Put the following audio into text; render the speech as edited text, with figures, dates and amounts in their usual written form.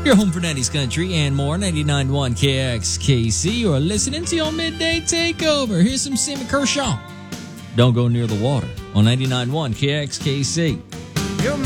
Your home for 90s country and more, 99.1 KXKC. You're listening to your Midday Takeover. Here's some Sammy Kershaw. Don't go near the water on 99.1 KXKC.